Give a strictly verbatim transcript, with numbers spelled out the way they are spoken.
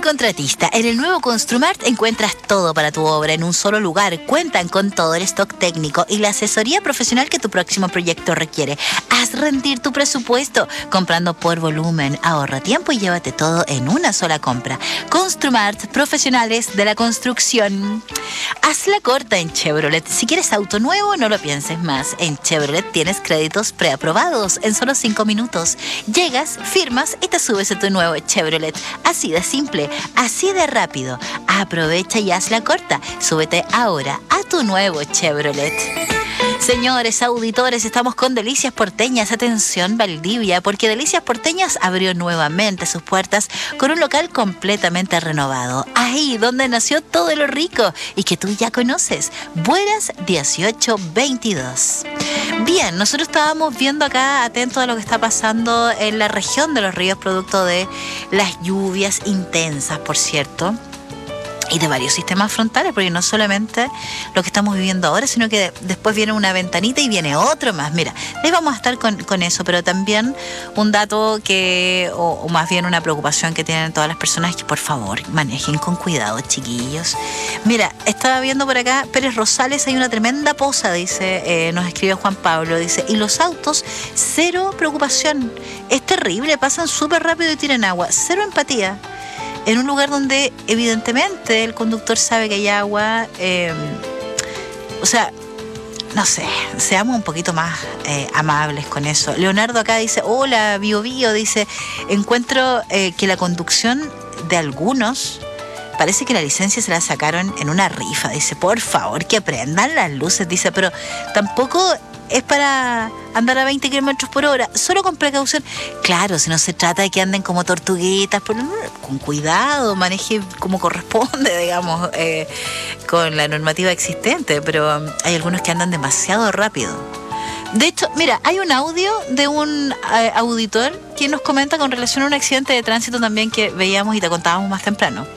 Contratista. En el nuevo Construmart encuentras todo para tu obra en un solo lugar. Cuentan con todo el stock técnico y la asesoría profesional que tu próximo proyecto requiere. Haz rendir tu presupuesto comprando por volumen. Ahorra tiempo y llévate todo en una sola compra. Construmart, profesionales de la construcción. Hazla corta en Chevrolet. Si quieres auto nuevo, no lo pienses más. En Chevrolet tienes créditos preaprobados en solo cinco minutos. Llegas, firmas y te subes a tu nuevo Chevrolet. Así de simple, así de rápido. Aprovecha y hazla corta. Súbete ahora a tu nuevo Chevrolet. Señores auditores, estamos con Delicias Porteñas. Atención Valdivia, porque Delicias Porteñas abrió nuevamente sus puertas con un local completamente renovado. Ahí donde nació todo lo rico y que tú ya conoces. Buenas dieciocho veintidós. Bien, nosotros estábamos viendo acá, atentos a lo que está pasando en la región de Los Ríos, producto de las lluvias intensas, por cierto. Y de varios sistemas frontales, porque no solamente lo que estamos viviendo ahora, sino que después viene una ventanita y viene otro más. Mira, les vamos a estar con, con eso, pero también un dato que, o, o más bien una preocupación que tienen todas las personas, es que por favor manejen con cuidado, chiquillos. Mira, estaba viendo por acá, Pérez Rosales, hay una tremenda poza, dice, eh, nos escribe Juan Pablo, dice, y los autos, cero preocupación. Es terrible, pasan súper rápido y tiran agua, cero empatía. En un lugar donde evidentemente el conductor sabe que hay agua, eh, o sea, no sé, seamos un poquito más eh, amables con eso. Leonardo acá dice, hola, Bio Bio, dice, encuentro eh, que la conducción de algunos, parece que la licencia se la sacaron en una rifa, dice, por favor, que prendan las luces, dice, pero tampoco es para andar a veinte kilómetros por hora, solo con precaución. Claro, si no se trata de que anden como tortuguitas, pero con cuidado, maneje como corresponde, digamos, eh, con la normativa existente, pero um, hay algunos que andan demasiado rápido. De hecho, mira, hay un audio de un eh, auditor que nos comenta con relación a un accidente de tránsito también que veíamos y te contábamos más temprano.